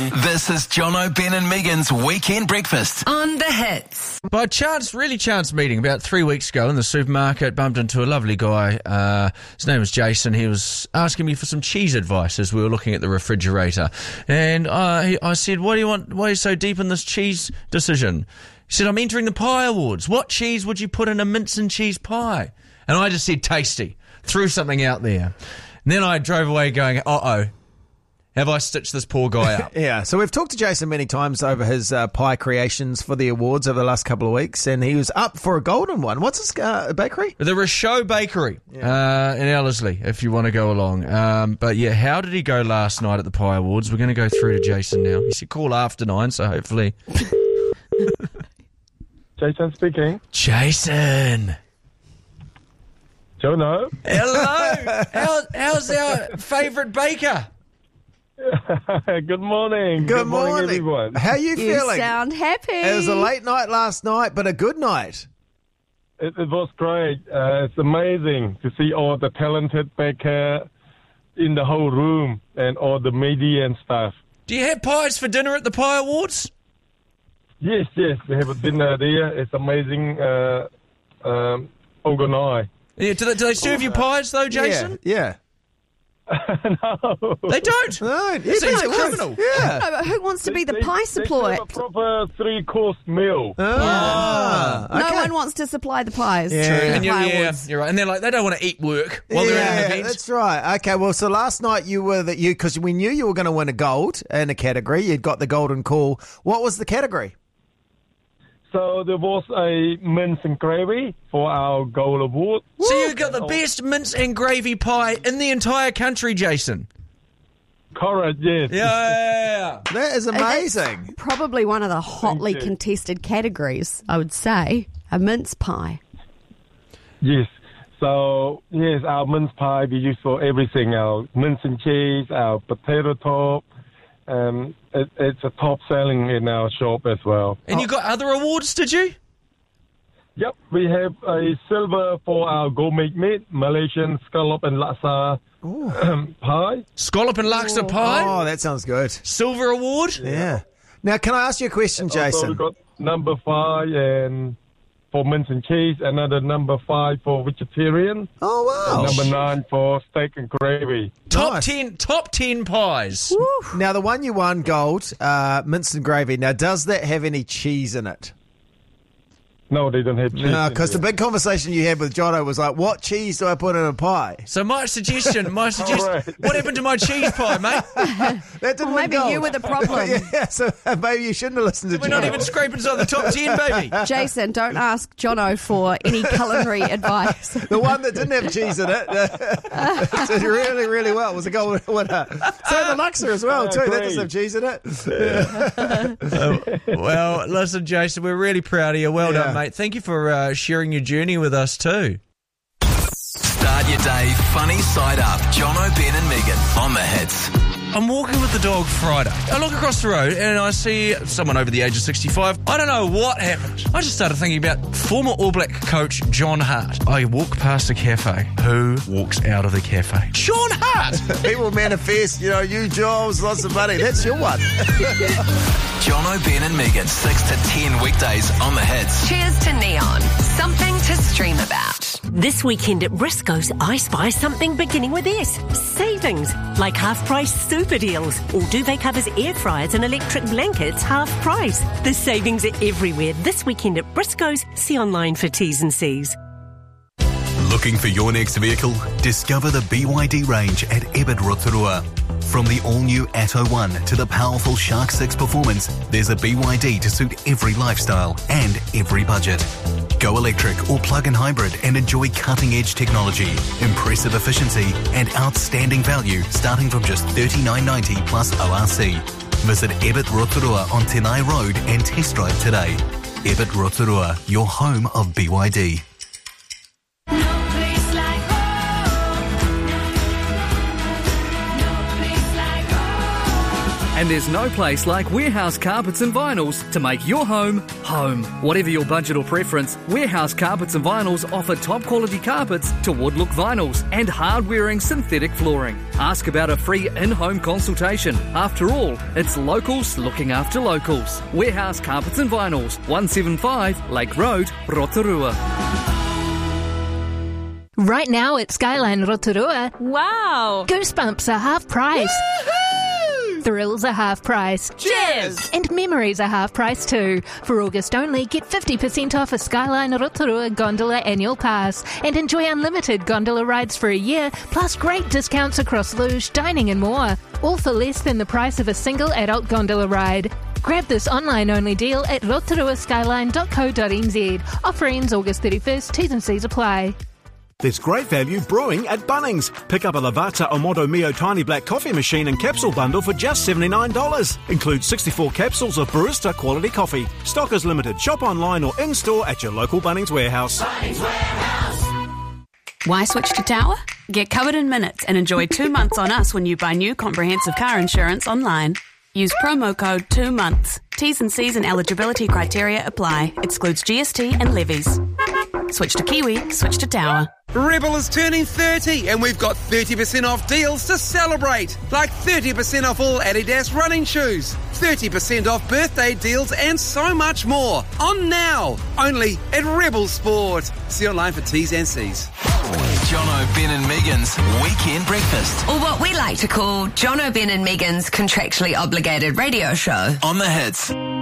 This is Jono, Ben and Megan's Weekend Breakfast. On the Hits. By chance, really chance meeting about 3 weeks ago in the supermarket, bumped into a lovely guy. His name was Jason. He was asking me for some cheese advice as we were looking at the refrigerator. And I said, what do you want? Why are you so deep in this cheese decision? He said, I'm entering the pie awards. What cheese would you put in a mince and cheese pie? And I just said tasty. Threw something out there. And then I drove away going, uh-oh. Have I stitched this poor guy up? Yeah, so we've talked to Jason many times over his pie creations for the awards over the last couple of weeks, and he was up for a golden one. What's his bakery? The Rochot Bakery in Ellerslie, if you want to go along. But yeah, how did he go last night at the Pie Awards? We're going to go through to Jason now. He said call after 9, so hopefully... Jason speaking. Jason! Jono. Hello! How's our favourite baker? Good morning. Good morning, everyone. How are you feeling? You sound happy. It was a late night last night, but a good night. It was great. It's amazing to see all the talented baker in the whole room and all the media and stuff. Do you have pies for dinner at the Pie Awards? Yes, we have a dinner there. It's amazing organized. Yeah, do they serve you pies though, Jason? Yeah. No. They don't? No, It seems criminal. Yeah. No, but who wants to be the pie They supplier? serve a proper 3-course meal. Ah, No okay. one wants to supply the pies. Yeah. to the And pie you're awards. right. And they're like, they don't want to eat work while they're at an event. That's right. Okay, well, so last night because we knew you were going to win a gold in a category. You'd got the golden call. What was the category? So there was a mince and gravy for our gold award. So you got the best mince and gravy pie in the entire country, Jason. Correct, yes. Yeah. That is amazing. Probably one of the hotly Thank you. contested categories, I would say. A mince pie. Yes. So, yes, our mince pie we use for everything. Our mince and cheese, our potato top. It's a top selling in our shop as well. And you got other awards, did you? Yep, we have a silver for our gourmet meat, Malaysian scallop and laksa pie. Scallop and laksa pie. Oh, that sounds good. Silver award. Yeah. Now, can I ask you a question, Also, Jason? we got number 5 and for mince and cheese, another number 5 for vegetarian, Oh, wow. number 9 for steak and gravy. Top Nice. 10 pies. Now, the one you won, gold, mince and gravy. Now, does that have any cheese in it? No, they don't have cheese. No, in because the there. big conversation you had with Jono was like, what cheese do I put in a pie? So my suggestion, Right. what happened to my cheese pie, mate? That didn't Well, win maybe gold. you were the problem. Yeah, so maybe you shouldn't have listened to We're Jono. not even scraping inside the top 10, baby. Jason, don't ask Jono for any culinary advice. The one that didn't have cheese in it did really, really well. It was a gold winner. So the laksa as well, too. That doesn't have cheese in it. Well, listen, Jason, we're really proud of you. Well Yeah. done, mate. Thank you for sharing your journey with us too. Start your day funny side up. Jono, Ben and Megan on the Hits. I'm walking with the dog Friday. I look across the road and I see someone over the age of 65. I don't know what happened. I just started thinking about former All Black coach John Hart. I walk past a cafe. Who walks out of the cafe? John Hart! People manifest, you jobs, lots of money. That's your one. Jono, Ben and Megan, 6 to 10 weekdays on the Hits. Cheers to Neon. Something to stream about. This weekend at Briscoe's, I spy something beginning with S. Savings, like half-price super deals. All duvet covers, air fryers and electric blankets, half price. The savings are everywhere this weekend at Briscoe's. See online for T's and C's. Looking for your next vehicle? Discover the BYD range at Ebert Rotorua. From the all-new Atto 1 to the powerful Shark 6 performance, there's a BYD to suit every lifestyle and every budget. Go electric or plug-in hybrid and enjoy cutting-edge technology, impressive efficiency and outstanding value starting from just $39.90 plus ORC. Visit Ebert Rotorua on Tenai Road and test drive today. Ebert Rotorua, your home of BYD. And there's no place like Warehouse Carpets and Vinyls to make your home home. Whatever your budget or preference, Warehouse Carpets and Vinyls offer top quality carpets to wood-look vinyls and hard-wearing synthetic flooring. Ask about a free in-home consultation. After all, it's locals looking after locals. Warehouse Carpets and Vinyls, 175 Lake Road, Rotorua. Right now at Skyline Rotorua, wow! Goosebumps are half price. Woohoo! Thrills are half price. Cheers! And memories are half price too. For August only, get 50% off a Skyline Rotorua Gondola Annual Pass and enjoy unlimited gondola rides for a year, plus great discounts across luge, dining and more. All for less than the price of a single adult gondola ride. Grab this online-only deal at rotoruaskyline.co.nz. Offer ends August 31st. T's and C's apply. There's great value brewing at Bunnings. Pick up a Lavazza Omoto Mio Tiny Black Coffee Machine and Capsule Bundle for just $79. Includes 64 capsules of barista quality coffee. Stock is limited. Shop online or in-store at your local Bunnings warehouse. Bunnings Warehouse. Why switch to Tower? Get covered in minutes and enjoy 2 months on us when you buy new comprehensive car insurance online. Use promo code 2 months. T's and C's and eligibility criteria apply. Excludes GST and levies. Switch to Kiwi, switch to Tower. Rebel is turning 30 and we've got 30% off deals to celebrate. Like 30% off all Adidas running shoes, 30% off birthday deals and so much more. On now, only at Rebel Sport. See online for T's and C's. Jono, Ben and Megan's Weekend Breakfast. Or what we like to call Jono, Ben and Megan's contractually obligated radio show. On the Hits.